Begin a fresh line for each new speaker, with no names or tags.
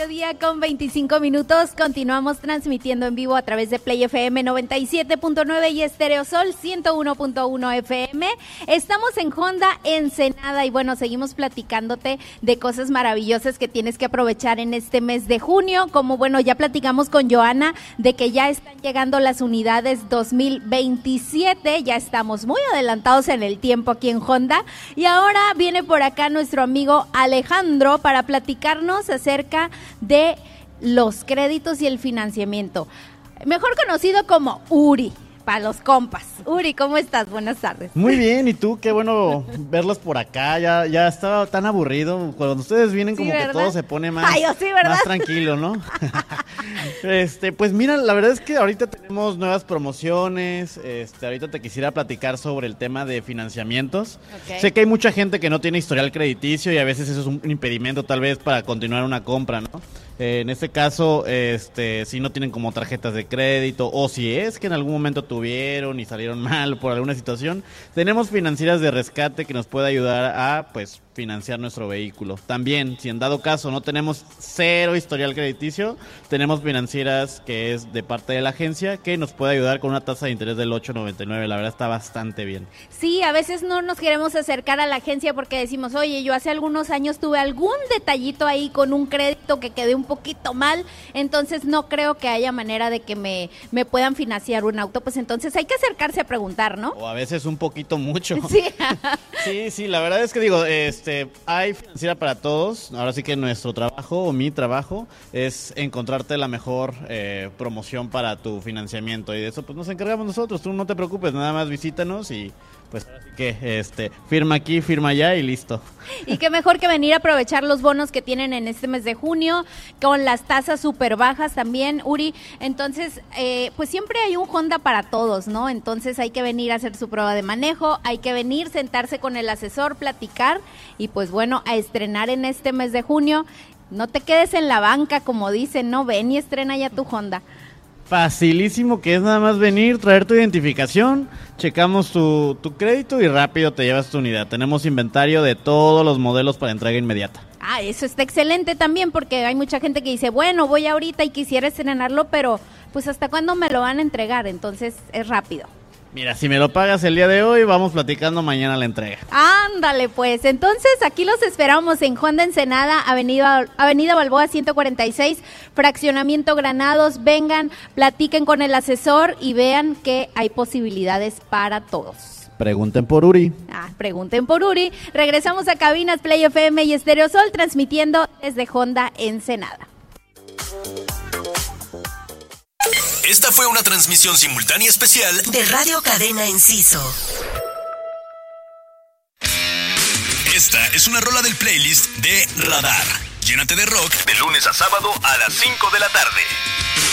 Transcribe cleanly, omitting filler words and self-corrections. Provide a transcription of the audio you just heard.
mediodía con 25 minutos. Continuamos transmitiendo en vivo a través de Play FM 97.9 y Estéreo Sol 101.1 FM. Estamos en Honda Ensenada y bueno, seguimos platicándote de cosas maravillosas que tienes que aprovechar en este mes de junio. Como bueno, ya platicamos con Joana de que ya están llegando las unidades 2027. Ya estamos muy adelantados en el tiempo aquí en Honda. Y ahora viene por acá nuestro amigo Alejandro para platicarnos acerca de los créditos y el financiamiento, mejor conocido como Uri, para los compas. Uri, ¿cómo estás? Buenas tardes.
Muy bien, ¿y tú? Qué bueno verlos por acá, ya estaba tan aburrido, cuando ustedes vienen como ¿verdad? Que todo se pone más, más tranquilo, ¿no? Pues mira, la verdad es que ahorita tenemos nuevas promociones, ahorita te quisiera platicar sobre el tema de financiamientos. Okay. Sé que hay mucha gente que no tiene historial crediticio y a veces eso es un impedimento tal vez para continuar una compra, ¿no? En este caso, si no tienen como tarjetas de crédito o si es que en algún momento tuvieron y salieron mal por alguna situación, tenemos financieras de rescate que nos puede ayudar a, pues, financiar nuestro vehículo. También, si en dado caso no tenemos cero historial crediticio, tenemos financieras que es de parte de la agencia que nos puede ayudar con una tasa de interés del 8.99. La verdad está bastante bien.
Sí, a veces no nos queremos acercar a la agencia porque decimos, oye, yo hace algunos años tuve algún detallito ahí con un crédito que quedé un poquito mal, entonces no creo que haya manera de que me puedan financiar un auto, pues entonces hay que acercarse a preguntar, ¿no?
O a veces un poquito mucho.
Sí.
Sí, la verdad es que digo, hay financiera para todos. Ahora sí que nuestro trabajo o mi trabajo es encontrarte la mejor promoción para tu financiamiento y de eso pues nos encargamos nosotros. Tú no te preocupes, nada más visítanos y pues que firma aquí, firma allá y listo.
Y qué mejor que venir a aprovechar los bonos que tienen en este mes de junio con las tasas súper bajas también, Uri. Entonces, pues siempre hay un Honda para todos, ¿no? Entonces hay que venir a hacer su prueba de manejo, hay que venir, sentarse con el asesor, platicar y pues bueno, a estrenar en este mes de junio. No te quedes en la banca, como dicen, ¿no? Ven y estrena ya tu Honda.
Facilísimo, que es nada más venir, traer tu identificación, checamos tu crédito y rápido te llevas tu unidad. Tenemos inventario de todos los modelos para entrega inmediata.
Ah, eso está excelente también porque hay mucha gente que dice, bueno, voy ahorita y quisiera estrenarlo, pero pues ¿hasta cuándo me lo van a entregar? Entonces es rápido.
Mira, si me lo pagas el día de hoy, vamos platicando mañana la entrega.
Ándale, pues. Entonces, aquí los esperamos en Honda Ensenada, Avenida Balboa 146, Fraccionamiento Granados. Vengan, platiquen con el asesor y vean que hay posibilidades para todos.
Pregunten por Uri.
Pregunten por Uri. Regresamos a Cabinas Play FM y Estéreo Sol, transmitiendo desde Honda Ensenada.
Esta fue una transmisión simultánea especial
de Radio Cadena Enciso.
Esta es una rola del playlist de Radar. Llénate de rock de lunes a sábado a las 5 de la tarde.